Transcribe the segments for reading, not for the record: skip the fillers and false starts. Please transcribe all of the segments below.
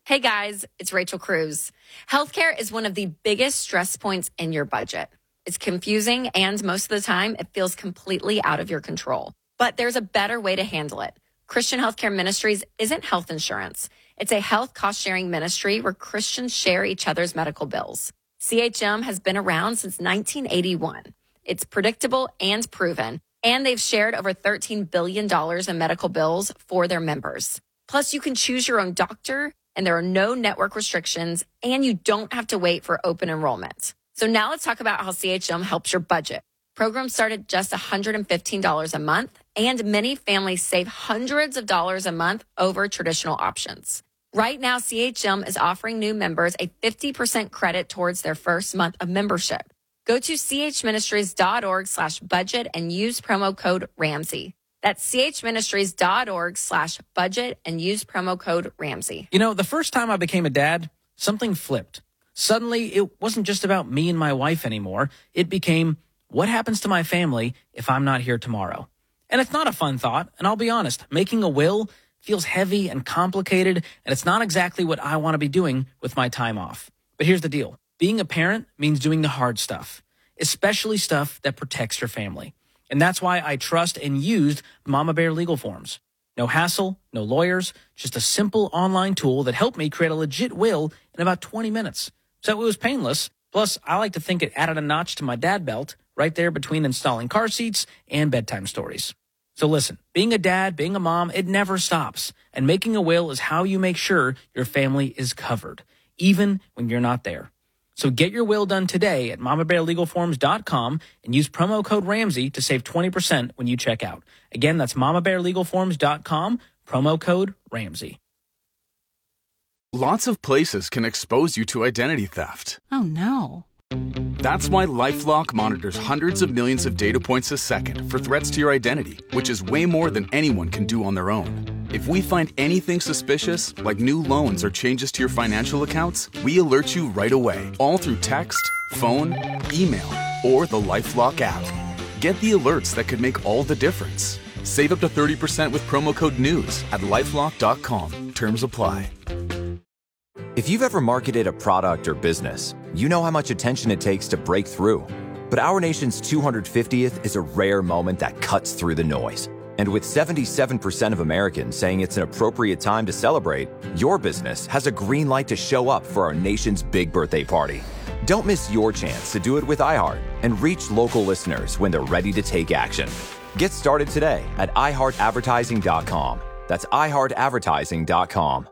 Hey guys, it's Rachel Cruz. Healthcare is one of the biggest stress points in your budget. It's confusing and most of the time it feels completely out of your control. But there's a better way to handle it. Christian Healthcare Ministries isn't health insurance. It's a health cost-sharing ministry where Christians share each other's medical bills. CHM has been around since 1981. It's predictable and proven, and they've shared over $13 billion in medical bills for their members. Plus, you can choose your own doctor, and there are no network restrictions, and you don't have to wait for open enrollment. So now let's talk about how CHM helps your budget. Programs start at just $115 a month, and many families save hundreds of dollars a month over traditional options. Right now, CHM is offering new members a 50% credit towards their first month of membership. Go to chministries.org/budget and use promo code Ramsey. That's chministries.org/budget and use promo code Ramsey. You know, the first time I became a dad, something flipped. Suddenly, it wasn't just about me and my wife anymore. It became, what happens to my family if I'm not here tomorrow? And it's not a fun thought, and I'll be honest, making a will feels heavy and complicated, and it's not exactly what I want to be doing with my time off. But here's the deal. Being a parent means doing the hard stuff, especially stuff that protects your family. And that's why I trust and used Mama Bear Legal Forms. No hassle, no lawyers, just a simple online tool that helped me create a legit will in about 20 minutes. So it was painless. Plus, I like to think it added a notch to my dad belt right there between installing car seats and bedtime stories. So listen, being a dad, being a mom, it never stops. And making a will is how you make sure your family is covered, even when you're not there. So get your will done today at mamabearlegalforms.com and use promo code Ramsey to save 20% when you check out. Again, that's mamabearlegalforms.com, promo code Ramsey. Lots of places can expose you to identity theft. Oh, no. That's why LifeLock monitors hundreds of millions of data points a second for threats to your identity, which is way more than anyone can do on their own. If we find anything suspicious, like new loans or changes to your financial accounts, we alert you right away, all through text, phone, email, or the LifeLock app. Get the alerts that could make all the difference. Save up to 30% with promo code NEWS at LifeLock.com. Terms apply. If you've ever marketed a product or business, you know how much attention it takes to break through. But our nation's 250th is a rare moment that cuts through the noise. And with 77% of Americans saying it's an appropriate time to celebrate, your business has a green light to show up for our nation's big birthday party. Don't miss your chance to do it with iHeart and reach local listeners when they're ready to take action. Get started today at iHeartAdvertising.com. That's iHeartAdvertising.com.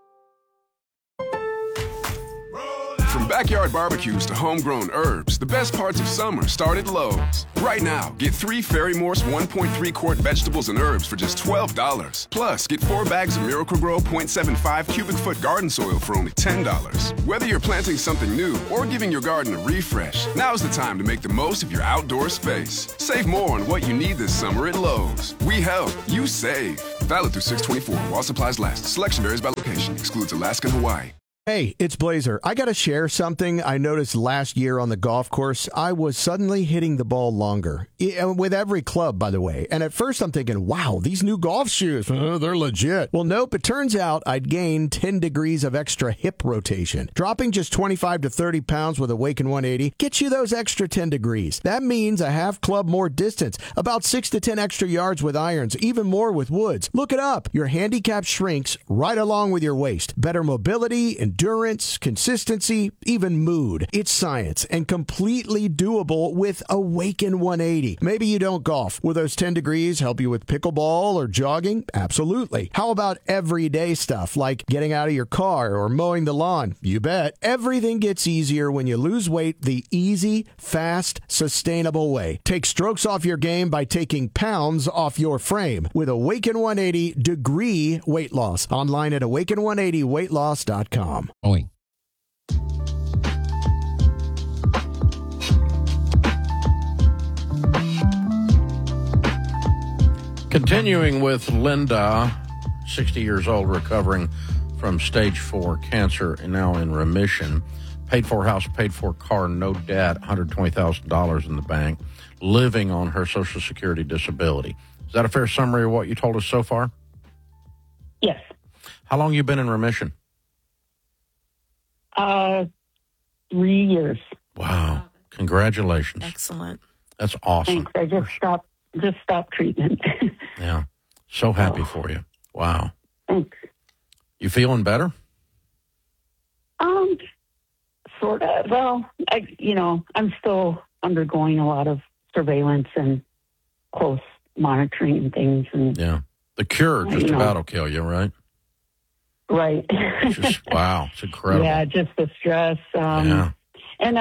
From backyard barbecues to homegrown herbs, the best parts of summer start at Lowe's. Right now, get 3 Fairy Morse 1.3-quart vegetables and herbs for just $12. Plus, get 4 bags of Miracle-Gro 0.75 cubic foot garden soil for only $10. Whether you're planting something new or giving your garden a refresh, now's the time to make the most of your outdoor space. Save more on what you need this summer at Lowe's. We help, you save. Valid through 6/24 while supplies last. Selection varies by location. Excludes Alaska and Hawaii. Hey, it's Blazer. I got to share something I noticed last year on the golf course. I was suddenly hitting the ball longer, with every club, by the way. And at first I'm thinking, wow, these new golf shoes, they're legit. Well, nope, it turns out I'd gained 10 degrees of extra hip rotation. Dropping just 25 to 30 pounds with Awaken 180 gets you those extra 10 degrees. That means a half club more distance, about 6 to 10 extra yards with irons, even more with woods. Look it up. Your handicap shrinks right along with your waist. Better mobility, endurance, consistency, even mood. It's science and completely doable with Awaken 180. Maybe you don't golf. Will those 10 degrees help you with pickleball or jogging? Absolutely. How about everyday stuff like getting out of your car or mowing the lawn? You bet. Everything gets easier when you lose weight the easy, fast, sustainable way. Take strokes off your game by taking pounds off your frame with Awaken 180 Degree Weight Loss. Online at awaken180weightloss.com. Continuing with Linda, 60 years old, recovering from stage 4 cancer and now in remission. Paid for house, paid for car, no debt, $120,000 in the bank, living on her Social Security disability. Is that a fair summary of what you told us so far? Yes. How long you been in remission? 3 years. Wow. Congratulations. Excellent. That's awesome. Thanks. I just stopped treatment. Yeah. So happy for you. Wow. Thanks. You feeling better? Sort of. Well, I'm still undergoing a lot of surveillance and close monitoring and things. And yeah. The cure just about will kill you, right? Right. Wow. It's incredible. Yeah, just the stress. Yeah. And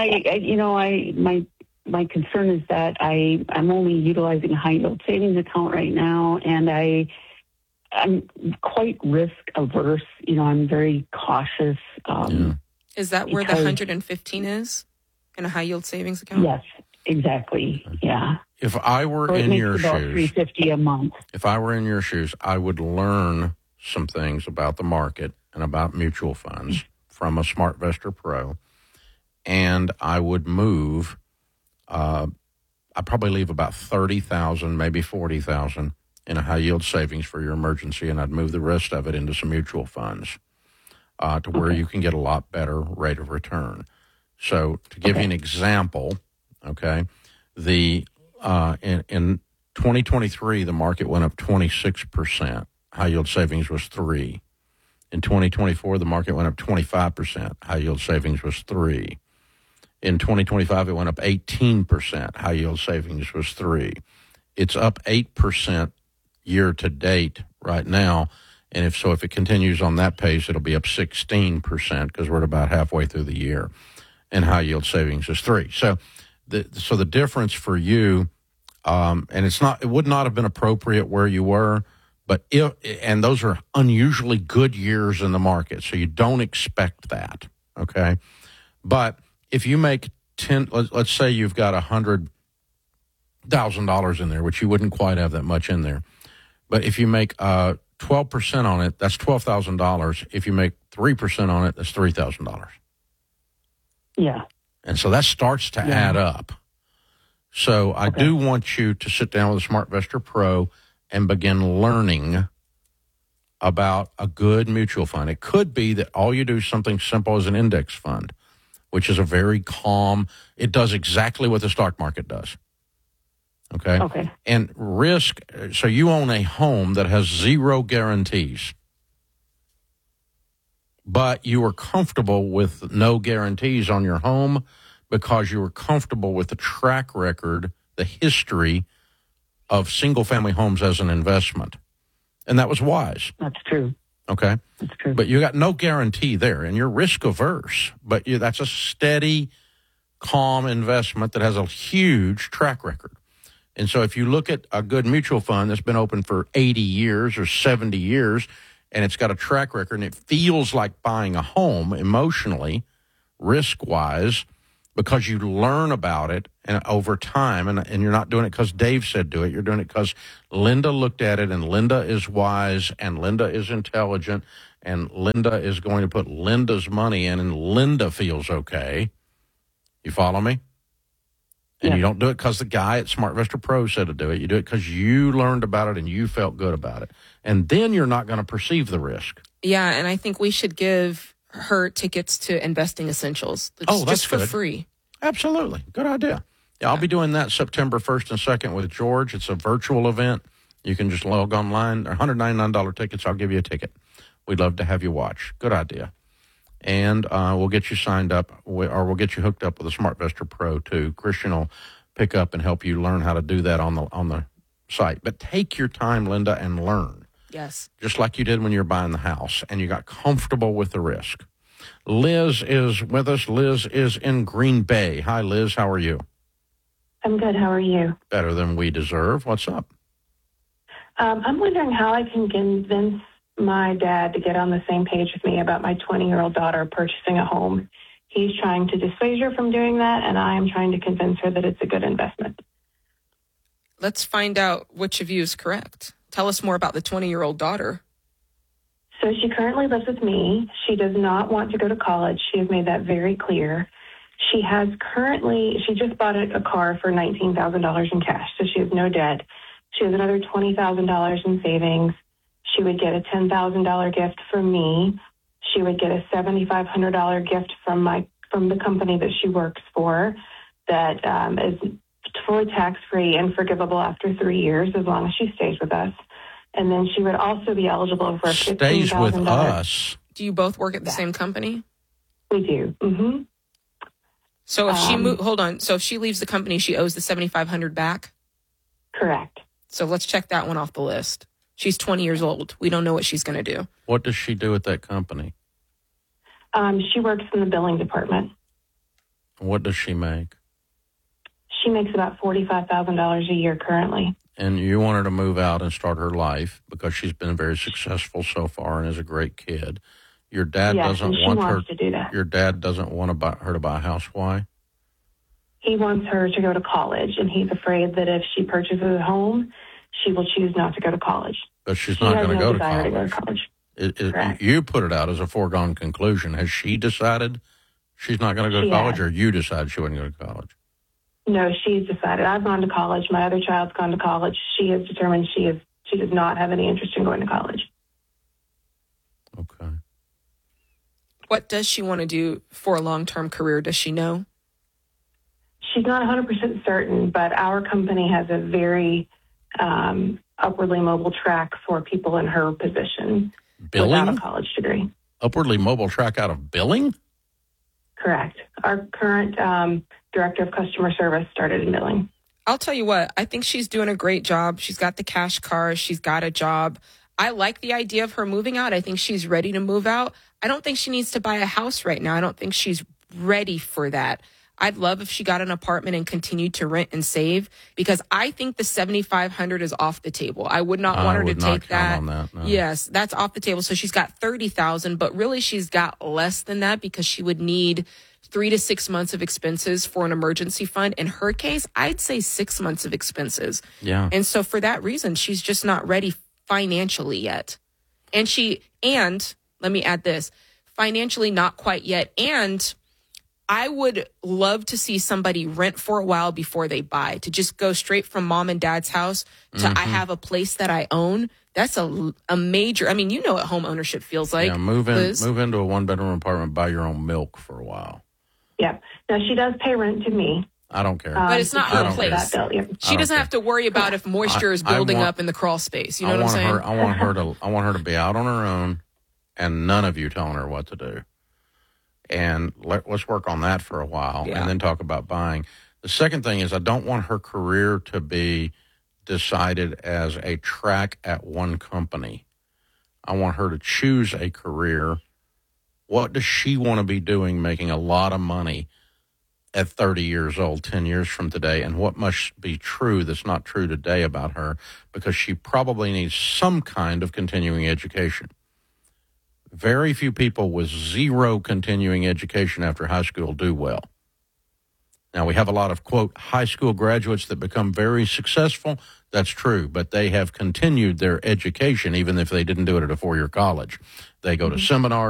my concern is that I'm only utilizing a high yield savings account right now, and I'm quite risk averse. I'm very cautious. Is that where the 115 is in a high yield savings account? Yes, exactly. Yeah. If I were in your shoes, $350 a month. If I were in your shoes, I would learn some things about the market and about mutual funds from a SmartVestor Pro, and I would move. I'd probably leave about 30,000, maybe 40,000 in a high yield savings for your emergency, and I'd move the rest of it into some mutual funds to where you can get a lot better rate of return. So to give you an example, okay, in 2023 the market went up 26%. High yield savings was 3. In 2024 the market went up 25%. High yield savings was 3. In 2025 it went up 18%. High yield savings was 3. It's up 8% year to date right now. And if it continues on that pace, it'll be up 16% because we're at about halfway through the year. And high yield savings is 3. So the difference for you, and it would not have been appropriate where you were, and those are unusually good years in the market. So you don't expect that. Okay. But if you make let's say you've got $100,000 in there, which you wouldn't quite have that much in there. But if you make 12% on it, that's $12,000. If you make 3% on it, that's $3,000. Yeah. And so that starts to add up. So I do want you to sit down with a SmartVestor Pro and begin learning about a good mutual fund. It could be that all you do is something simple as an index fund, which is a very calm, it does exactly what the stock market does. Okay. And risk, so you own a home that has 0 guarantees, but you are comfortable with no guarantees on your home because you were comfortable with the track record, the history of single-family homes as an investment. And that was wise. That's true. Okay? That's true. But you got no guarantee there, and you're risk-averse. But that's a steady, calm investment that has a huge track record. And so if you look at a good mutual fund that's been open for 80 years or 70 years, and it's got a track record, and it feels like buying a home emotionally, risk-wise, because you learn about it and over time, and you're not doing it because Dave said do it. You're doing it because Linda looked at it, and Linda is wise, and Linda is intelligent, and Linda is going to put Linda's money in, and Linda feels okay. You follow me? And you don't do it because the guy at SmartVestor Pro said to do it. You do it because you learned about it and you felt good about it. And then you're not going to perceive the risk. Yeah, and I think we should give her tickets to Investing Essentials. That's just for good. free. Absolutely. Good idea. Yeah, I'll be doing that September 1st and 2nd with George. It's a virtual event. You can just log online. They're $199 tickets. I'll give you a ticket. We'd love to have you watch. Good idea. And we'll get you signed up, or we'll get you hooked up with a SmartVestor Pro too. Christian will pick up and help you learn how to do that on the site. But take your time, Linda, and learn. Yes. Just like you did when you were buying the house and you got comfortable with the risk. Liz is with us. Liz is in Green Bay. Hi, Liz. How are you? I'm good. How are you? Better than we deserve. What's up? I'm wondering how I can convince my dad to get on the same page with me about my 20-year-old daughter purchasing a home. He's trying to dissuade her from doing that, and I am trying to convince her that it's a good investment. Let's find out which of you is correct. Tell us more about the 20-year-old daughter. So she currently lives with me. She does not want to go to college. She has made that very clear. She just bought a car for $19,000 in cash, so she has no debt. She has another $20,000 in savings. She would get a $10,000 gift from me. She would get a $7,500 gift from the company that she works for that is fully tax-free and forgivable after 3 years as long as she stays with us. And then she would also be eligible for $15,000. Stays with us. Do you both work at the same company? We do. Mm-hmm. So if she hold on. So if she leaves the company, she owes the $7,500 back? Correct. So let's check that one off the list. She's 20 years old. We don't know what she's going to do. What does she do at that company? She works in the billing department. What does she make? She makes about $45,000 a year currently. And you want her to move out and start her life because she's been very successful so far and is a great kid. Your dad doesn't want her to do that. Your dad doesn't want her to buy a house. Why? He wants her to go to college, and he's afraid that if she purchases a home, she will choose not to go to college. But she's not going to go to college. You put it out as a foregone conclusion. Has she decided she's not going to go to college, or you decided she wouldn't go to college? No, she's decided. I've gone to college. My other child's gone to college. She has determined she does not have any interest in going to college. Okay. What does she want to do for a long-term career? Does she know? She's not 100% certain, but our company has a very upwardly mobile track for people in her position Billing? without a college degree. Upwardly mobile track out of billing? Correct. Our current director of customer service started in billing. I'll tell you what, I think she's doing a great job. She's got the cash car. She's got a job. I like the idea of her moving out. I think she's ready to move out. I don't think she needs to buy a house right now. I don't think she's ready for that. I'd love if she got an apartment and continued to rent and save, because I think the $7,500 is off the table. I would not want her to take that. On that, no. Yes, that's off the table. So she's got $30,000, but really she's got less than that because she would need 3 to 6 months of expenses for an emergency fund. In her case, I'd say 6 months of expenses. Yeah. And so for that reason, she's just not ready financially yet. And let me add this, financially not quite yet. And I would love to see somebody rent for a while before they buy, to just go straight from mom and dad's house to I have a place that I own. That's a major, I mean, you know what home ownership feels like. Yeah, move into a one-bedroom apartment, buy your own milk for a while. Yeah. Now, she does pay rent to me. I don't care. But it's not her place. She doesn't have to worry about if moisture is building up in the crawl space. You know what I'm saying? I want her to be out on her own, and none of you telling her what to do. And let's work on that for a while, and then talk about buying. The second thing is I don't want her career to be decided as a track at one company. I want her to choose a career. What does she want to be doing, making a lot of money at 30 years old, 10 years from today? And what must be true that's not true today about her? Because she probably needs some kind of continuing education. Very few people with zero continuing education after high school do well. Now, we have a lot of, quote, high school graduates that become very successful. That's true, but they have continued their education even if they didn't do it at a four-year college. They go to seminars.